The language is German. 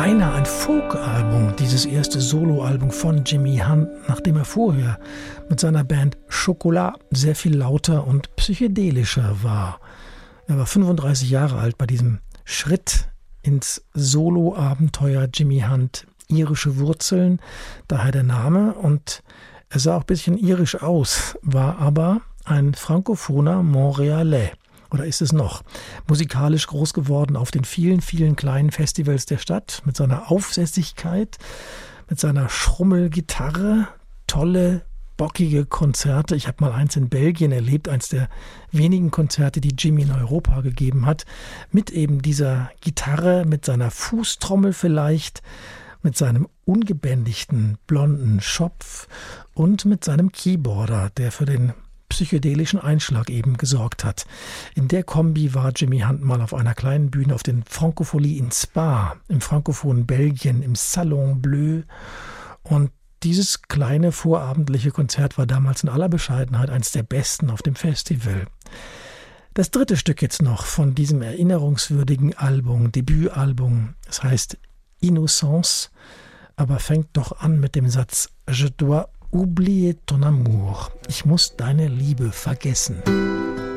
beinahe ein Folk-Album, dieses erste Soloalbum von Jimmy Hunt, nachdem er vorher mit seiner Band Chocolat sehr viel lauter und psychedelischer war. Er war 35 Jahre alt bei diesem Schritt ins Solo-Abenteuer Jimmy Hunt. Irische Wurzeln, daher der Name, und er sah auch ein bisschen irisch aus, war aber ein frankophoner Montrealais. Oder ist es noch? Musikalisch groß geworden auf den vielen, vielen kleinen Festivals der Stadt, mit seiner Aufsässigkeit, mit seiner Schrummelgitarre, tolle, bockige Konzerte. Ich habe mal eins in Belgien erlebt, eins der wenigen Konzerte, die Jimmy in Europa gegeben hat, mit eben dieser Gitarre, mit seiner Fußtrommel vielleicht, mit seinem ungebändigten blonden Schopf und mit seinem Keyboarder, der für den psychedelischen Einschlag eben gesorgt hat. In der Kombi war Jimmy Hunt mal auf einer kleinen Bühne auf den Francophonie in Spa, im frankophonen Belgien, im Salon Bleu. Und dieses kleine vorabendliche Konzert war damals in aller Bescheidenheit eines der besten auf dem Festival. Das dritte Stück jetzt noch von diesem erinnerungswürdigen Album, Debütalbum, es heißt Innocence, aber fängt doch an mit dem Satz Je dois oublier ton amour. Ich muss deine Liebe vergessen.